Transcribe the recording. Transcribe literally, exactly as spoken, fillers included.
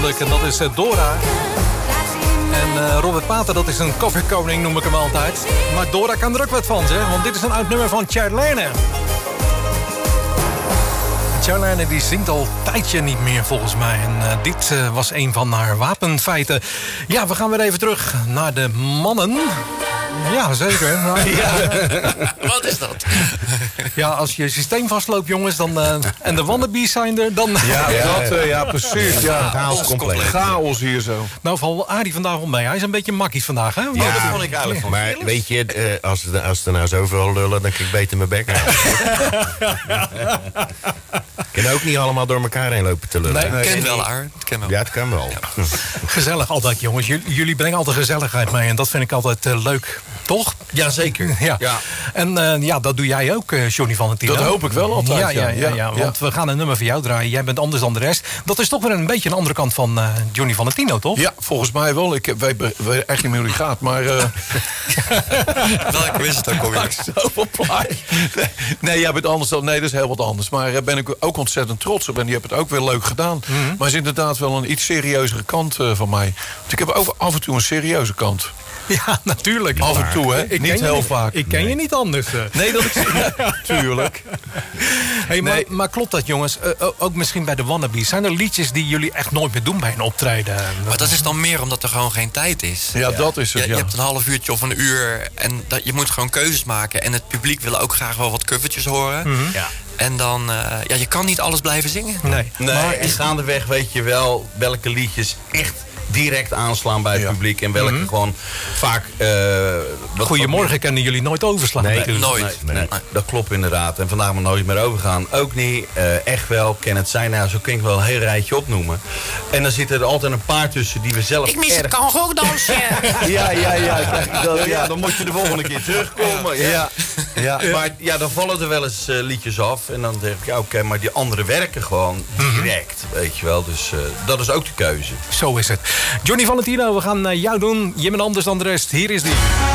En dat is uh, Dora. En uh, Robert Pater, dat is een coverkoning, noem ik hem altijd. Maar Dora kan er ook wat van, zeg. Want dit is een oud nummer van Charlene. Charlene die zingt al een tijdje niet meer, volgens mij. En uh, dit uh, was een van haar wapenfeiten. Ja, we gaan weer even terug naar de mannen. Ja, zeker. Ja. Wat is dat? Ja, als je systeem vastloopt, jongens, dan, uh, en de wannabies zijn er, dan... Ja, ja, dat, uh, ja precies. Ja. Chaos compleet. Chaos hier zo. Nou, valt Arie vandaag wel mee. Hij is een beetje makkies vandaag, hè? Ja, dat vond ik eigenlijk van. Maar weet je, uh, als, het, als er nou zoveel lullen, dan kan ik beter mijn bek houden. Ik kan ook niet allemaal door elkaar heen lopen te lullen. Nee, ik ken wel, Aard. Ik ken wel. Ja, het kan wel. Ja. Gezellig altijd, jongens. J- jullie brengen altijd gezelligheid mee. En dat vind ik altijd uh, leuk. Toch? Jazeker. Ja. Ja. En uh, ja, dat doe jij ook, uh, Johnny Valentino. Dat hoop ik wel altijd. Ja, ja, ja, ja, ja. Want we gaan een nummer voor jou draaien. Jij bent anders dan de rest. Dat is toch weer een beetje een andere kant van uh, Johnny Valentino, toch? Ja, volgens mij wel. Ik weet, weet echt niet meer hoe die gaat, maar... Uh... Welke is het ook alweer? Zoveel plaat. Nee, nee, jij bent anders dan... Nee, dat is heel wat anders. Maar daar ben ik ook ontzettend trots op. En die hebt het ook weer leuk gedaan. Mm-hmm. Maar is inderdaad wel een iets serieuzere kant uh, van mij. Want ik heb ook af en toe een serieuze kant. Ja, natuurlijk. Af en toe, hè? Ik niet heel je, vaak. Ik ken nee. je niet anders. Uh. Nee, dat is... Ja, tuurlijk. Hey, maar, Nee. maar klopt dat, jongens? Uh, ook misschien bij de Wannabies. Zijn er liedjes die jullie echt nooit meer doen bij een optreden? Maar dat is dan meer omdat er gewoon geen tijd is. Ja, ja. dat is het, je, ja. je hebt een half uurtje of een uur en dat, je moet gewoon keuzes maken. En het publiek wil ook graag wel wat covertjes horen. Mm-hmm. Ja. En dan, uh, ja, je kan niet alles blijven zingen. Nee. Nee, Maar en gaandeweg weet je wel welke liedjes echt direct aanslaan bij het Ja. publiek. En welke Mm-hmm. gewoon vaak... Uh, wat, Goedemorgen kunnen jullie nooit overslaan. Nee, natuurlijk. nooit. Nee, nee, dat klopt inderdaad. En vandaag maar nooit meer overgaan. Ook niet. Uh, echt wel. Ken het zijn. Nou, zo kun ik wel een heel rijtje opnoemen. En dan zitten er altijd een paar tussen die we zelf Ik mis erg... het kangoor dansje. Ja, ja, ja, dat, ja. Dan moet je de volgende keer terugkomen. Ja. Ja. Ja. Maar ja, dan vallen er wel eens uh, liedjes af. En dan denk ik, ja, oké, okay, maar die andere werken gewoon direct. Weet je wel. Dus uh, dat is ook de keuze. Zo is het. Johnny Valentino, we gaan uh, jou doen. Je bent anders dan de rest. Hier is die.